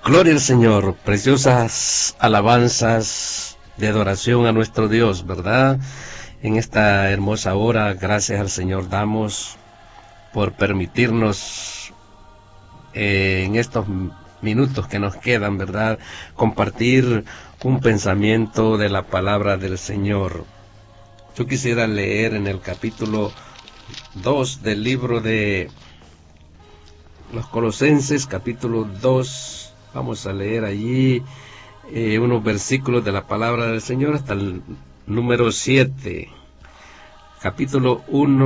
Gloria al Señor, preciosas alabanzas de adoración a nuestro Dios, ¿verdad? En esta hermosa hora, gracias al Señor damos por permitirnos en estos minutos que nos quedan, ¿verdad?, compartir un pensamiento de la palabra del Señor. Yo quisiera leer en el capítulo 2 del libro de los Colosenses, capítulo 2, vamos a leer allí unos versículos de la palabra del Señor hasta el número 7. Capítulo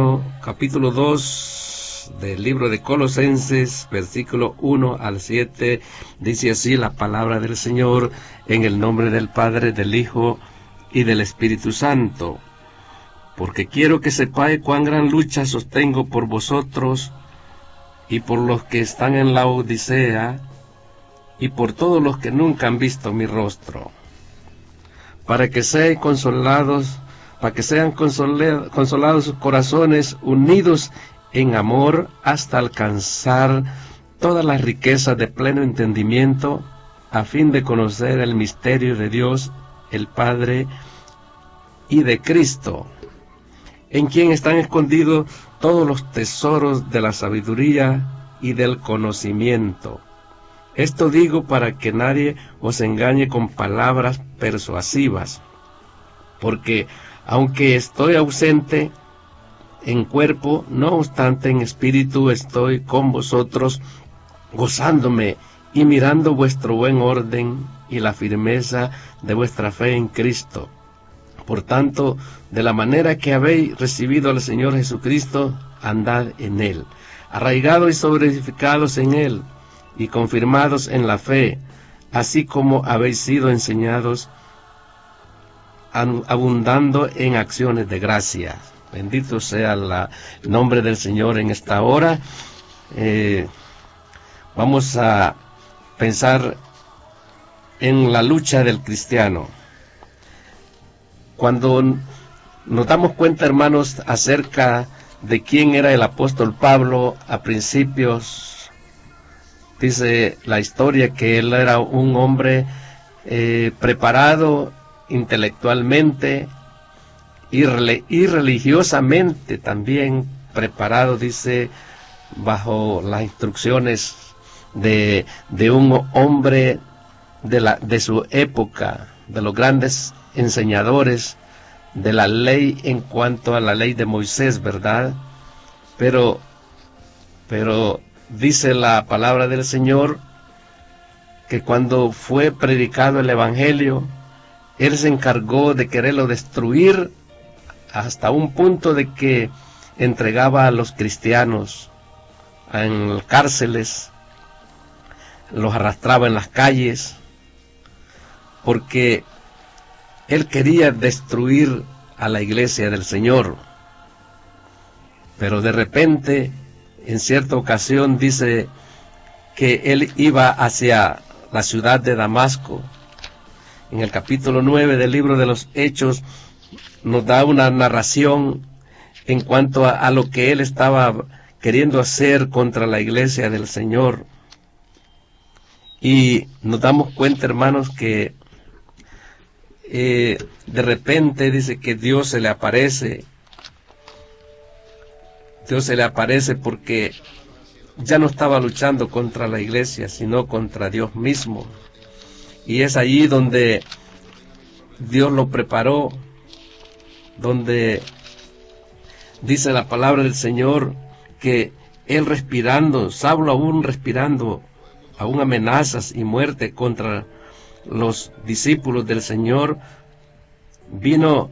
2 del libro de Colosenses, versículo 1 al 7, dice así la palabra del Señor, en el nombre del Padre, del Hijo y del Espíritu Santo. Porque quiero que sepáis cuán gran lucha sostengo por vosotros y por los que están en la Odisea y por todos los que nunca han visto mi rostro, para que sean consolados sus corazones unidos en amor hasta alcanzar todas las riquezas de pleno entendimiento, a fin de conocer el misterio de Dios, el Padre, y de Cristo, en quien están escondidos todos los tesoros de la sabiduría y del conocimiento. Esto digo para que nadie os engañe con palabras persuasivas, porque aunque estoy ausente en cuerpo, no obstante en espíritu estoy con vosotros, gozándome y mirando vuestro buen orden y la firmeza de vuestra fe en Cristo. Por tanto, de la manera que habéis recibido al Señor Jesucristo, andad en Él, arraigados y sobreedificados en Él, y confirmados en la fe, así como habéis sido enseñados, abundando en acciones de gracia. Bendito sea el nombre del Señor en esta hora. Vamos a pensar en la lucha del cristiano. Cuando nos damos cuenta, hermanos, acerca de quién era el apóstol Pablo a principios, dice la historia que él era un hombre preparado intelectualmente y religiosamente también preparado, dice, bajo las instrucciones de un hombre de su época, de los grandes enseñadores de la ley en cuanto a la ley de Moisés, ¿verdad? Pero dice la palabra del Señor que cuando fue predicado el Evangelio, él se encargó de quererlo destruir hasta un punto de que entregaba a los cristianos en cárceles, los arrastraba en las calles, porque él quería destruir a la iglesia del Señor. Pero de repente, en cierta ocasión, dice que él iba hacia la ciudad de Damasco. En el capítulo 9 del libro de los Hechos nos da una narración en cuanto a lo que él estaba queriendo hacer contra la iglesia del Señor. Y nos damos cuenta, hermanos, que de repente dice que Dios se le aparece. Dios se le aparece porque ya no estaba luchando contra la iglesia, sino contra Dios mismo. Y es allí donde Dios lo preparó, donde dice la palabra del Señor que él respirando, Saulo aún respirando, aún amenazas y muerte contra los discípulos del Señor, vino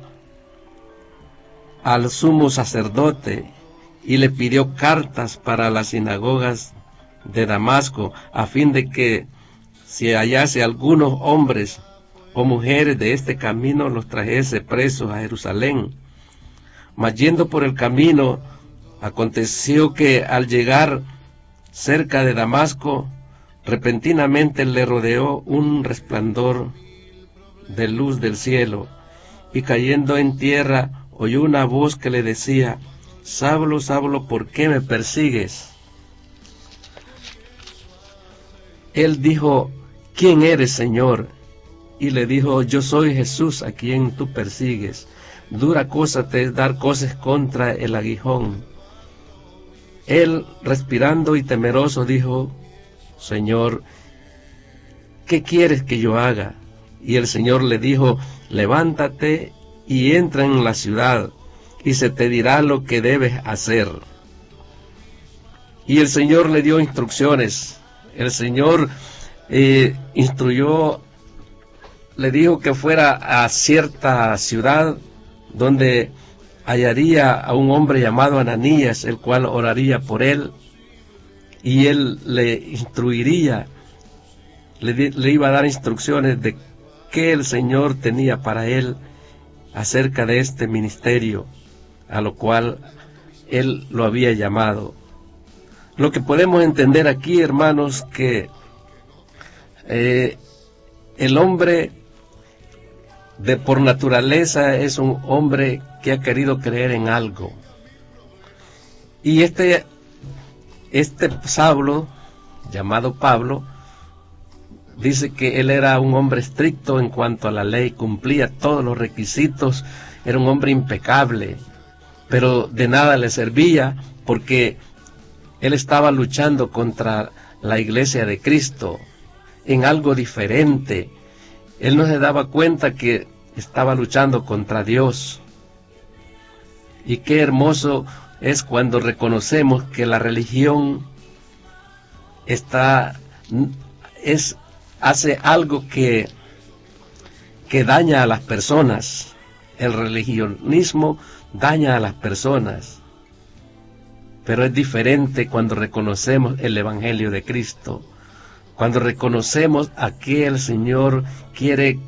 al sumo sacerdote y le pidió cartas para las sinagogas de Damasco, a fin de que si hallase algunos hombres o mujeres de este camino, los trajese presos a Jerusalén. Mas yendo por el camino, aconteció que al llegar cerca de Damasco, repentinamente le rodeó un resplandor de luz del cielo, y cayendo en tierra, oyó una voz que le decía: Saulo, Saulo, ¿por qué me persigues? Él dijo: ¿quién eres, Señor? Y le dijo, yo soy Jesús a quien tú persigues. Dura cosa te es dar cosas contra el aguijón. Él, respirando y temeroso, dijo, Señor, ¿qué quieres que yo haga? Y el Señor le dijo, levántate y entra en la ciudad, y se te dirá lo que debes hacer. Y el Señor le dio instrucciones. El Señor instruyó, le dijo que fuera a cierta ciudad donde hallaría a un hombre llamado Ananías, el cual oraría por él, y él le instruiría, le iba a dar instrucciones de qué el Señor tenía para él acerca de este ministerio, a lo cual él lo había llamado. Lo que podemos entender aquí, hermanos, que el hombre por naturaleza es un hombre que ha querido creer en algo. Y este Saulo, llamado Pablo, dice que él era un hombre estricto en cuanto a la ley, cumplía todos los requisitos, era un hombre impecable, pero de nada le servía porque él estaba luchando contra la iglesia de Cristo en algo diferente. Él no se daba cuenta que estaba luchando contra Dios. Y qué hermoso es cuando reconocemos que la religión hace algo que daña a las personas. El religionismo daña a las personas. Pero es diferente cuando reconocemos el Evangelio de Cristo. Cuando reconocemos a qué el Señor quiere,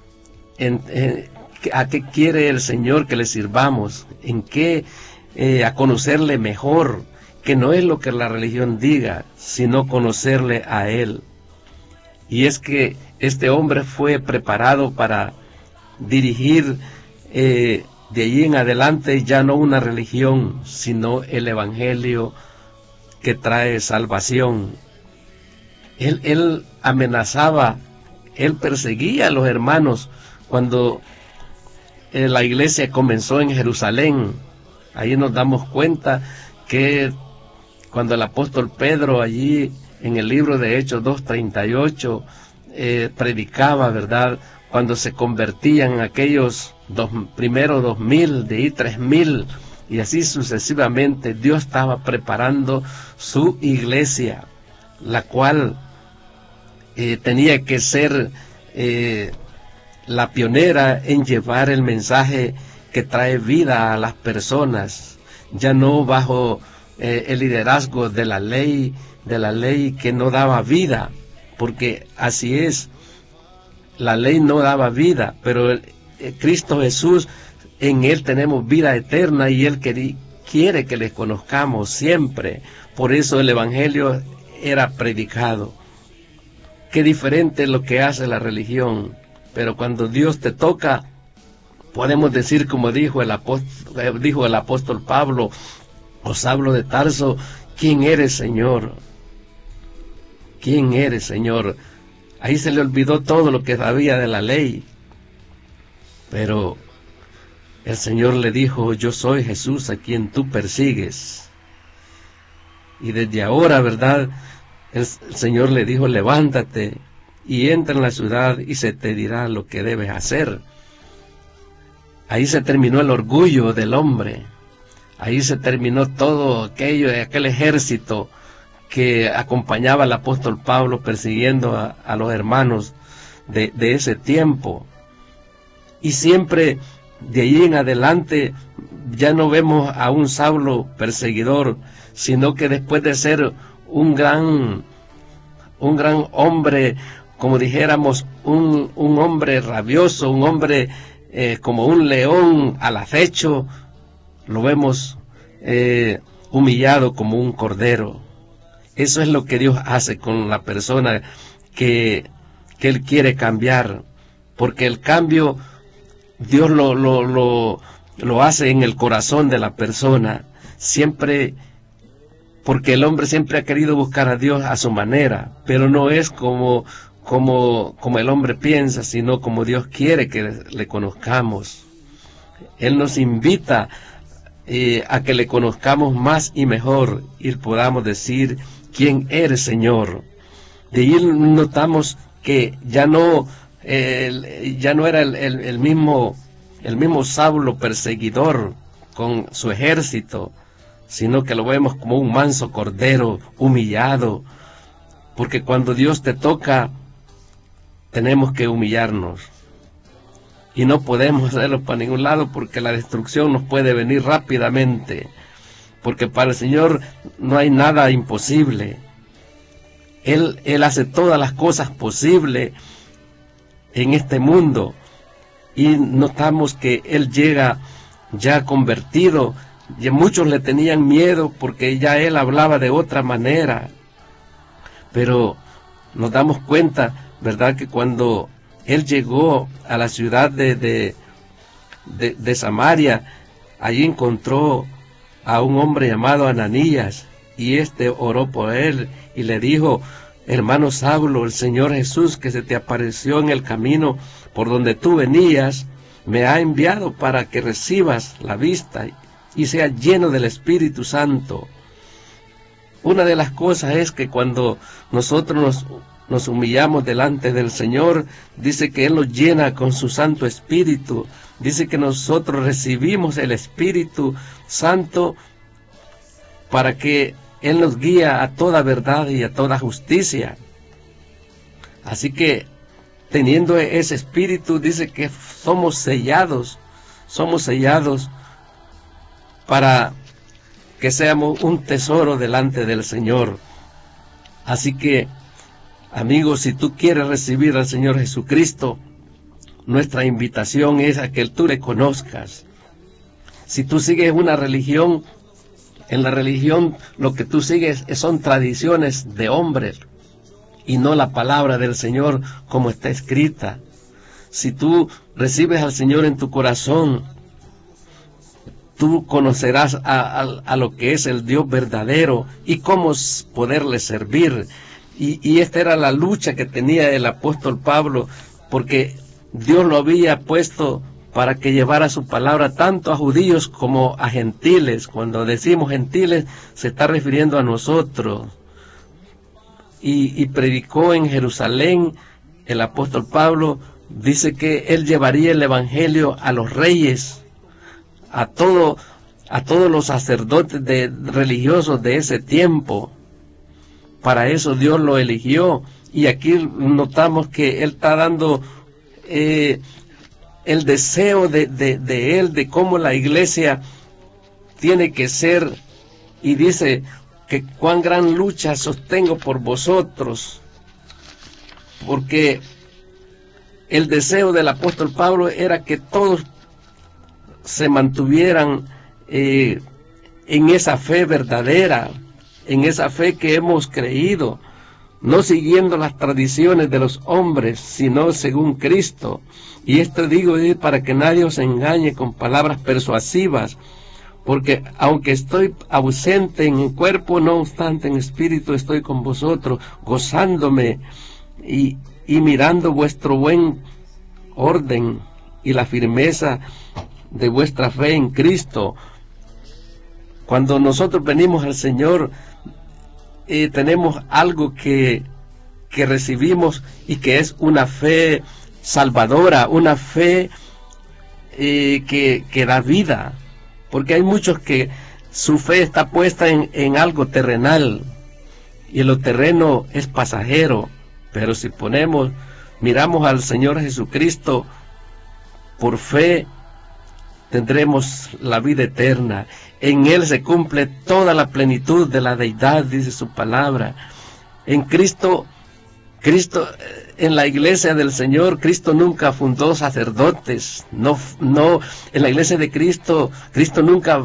a qué quiere el Señor que le sirvamos, en qué a conocerle mejor, que no es lo que la religión diga, sino conocerle a Él. Y es que este hombre fue preparado para dirigir de allí en adelante ya no una religión, sino el Evangelio que trae salvación. Él amenazaba, él perseguía a los hermanos cuando la iglesia comenzó en Jerusalén. Ahí nos damos cuenta que cuando el apóstol Pedro allí en el libro de Hechos 2:38 predicaba, ¿verdad? Cuando se convertían aquellos primero 2000, de ahí 3000, y así sucesivamente, Dios estaba preparando su iglesia, la cual tenía que ser la pionera en llevar el mensaje que trae vida a las personas, ya no bajo el liderazgo de la ley que no daba vida, porque así es, la ley no daba vida, pero Cristo Jesús, en Él tenemos vida eterna y Él quiere que le conozcamos siempre. Por eso el Evangelio era predicado. Qué diferente es lo que hace la religión, pero cuando Dios te toca, podemos decir como dijo el apóstol Pablo o Saulo de Tarso, ¿quién eres, Señor? ¿Quién eres, Señor? Ahí se le olvidó todo lo que sabía de la ley, pero el Señor le dijo, yo soy Jesús a quien tú persigues. Y desde ahora, ¿verdad?, el Señor le dijo, levántate y entra en la ciudad y se te dirá lo que debes hacer. Ahí se terminó el orgullo del hombre. Ahí se terminó todo aquel ejército que acompañaba al apóstol Pablo persiguiendo a los hermanos de ese tiempo. Y siempre de allí en adelante ya no vemos a un Saulo perseguidor, sino que después de ser un gran hombre, como dijéramos, un hombre rabioso, un hombre como un león al acecho, lo vemos humillado como un cordero. Eso es lo que Dios hace con la persona que Él quiere cambiar, porque el cambio Dios lo hace en el corazón de la persona, siempre, porque el hombre siempre ha querido buscar a Dios a su manera, pero no es como como el hombre piensa, sino como Dios quiere que le conozcamos. Él nos invita a que le conozcamos más y mejor y podamos decir quién eres, Señor. De ahí notamos que ya no era el mismo Saulo perseguidor con su ejército, sino que lo vemos como un manso cordero humillado, porque cuando Dios te toca tenemos que humillarnos y no podemos hacerlo para ningún lado, porque la destrucción nos puede venir rápidamente, porque para el Señor no hay nada imposible. Él hace todas las cosas posibles en este mundo, y notamos que Él llega ya convertido, y muchos le tenían miedo porque ya Él hablaba de otra manera, pero nos damos cuenta, ¿verdad?, que cuando Él llegó a la ciudad de Samaria, allí encontró a un hombre llamado Ananías, y oró por él y le dijo: hermano Saulo, el Señor Jesús, que se te apareció en el camino por donde tú venías, me ha enviado para que recibas la vista y seas lleno del Espíritu Santo. Una de las cosas es que cuando nosotros nos humillamos delante del Señor, dice que Él nos llena con su Santo Espíritu. Dice que nosotros recibimos el Espíritu Santo para que Él nos guía a toda verdad y a toda justicia. Así que, teniendo ese Espíritu, dice que somos sellados para que seamos un tesoro delante del Señor. Así que, amigos, si tú quieres recibir al Señor Jesucristo, nuestra invitación es a que tú le conozcas. Si tú sigues una religión, en la religión lo que tú sigues son tradiciones de hombres y no la palabra del Señor como está escrita. Si tú recibes al Señor en tu corazón, tú conocerás a lo que es el Dios verdadero y cómo poderle servir. Y esta era la lucha que tenía el apóstol Pablo, porque Dios lo había puesto para que llevara su palabra tanto a judíos como a gentiles. Cuando decimos gentiles, se está refiriendo a nosotros. Y predicó en Jerusalén. El apóstol Pablo dice que él llevaría el evangelio a los reyes, a todos los sacerdotes religiosos de ese tiempo. Para eso Dios lo eligió, y aquí notamos que Él está dando el deseo de Él, de cómo la iglesia tiene que ser, y dice que cuán gran lucha sostengo por vosotros, porque el deseo del apóstol Pablo era que todos se mantuvieran en esa fe verdadera, en esa fe que hemos creído, no siguiendo las tradiciones de los hombres, sino según Cristo. Y esto digo para que nadie os engañe con palabras persuasivas, porque aunque estoy ausente en el cuerpo, no obstante en espíritu estoy con vosotros, gozándome y mirando vuestro buen orden y la firmeza de vuestra fe en Cristo. Cuando nosotros venimos al Señor, tenemos algo que recibimos, y que es una fe salvadora, una fe que da vida, porque hay muchos que su fe está puesta en algo terrenal, y lo terreno es pasajero. Pero si miramos al Señor Jesucristo por fe, tendremos la vida eterna. En Él se cumple toda la plenitud de la deidad, dice su palabra. En Cristo, en la iglesia del Señor, Cristo nunca fundó sacerdotes. No, en la iglesia de Cristo nunca,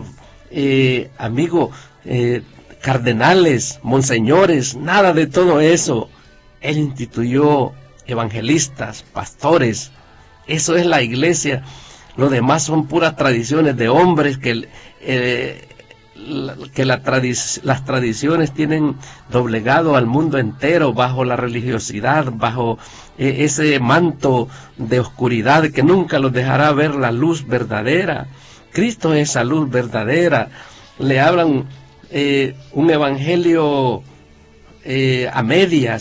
cardenales, monseñores, nada de todo eso. Él instituyó evangelistas, pastores. Eso es la iglesia. Lo demás son puras tradiciones de hombres que las tradiciones tienen doblegado al mundo entero bajo la religiosidad, bajo ese manto de oscuridad que nunca los dejará ver la luz verdadera. Cristo es esa luz verdadera. Le hablan un evangelio a medias,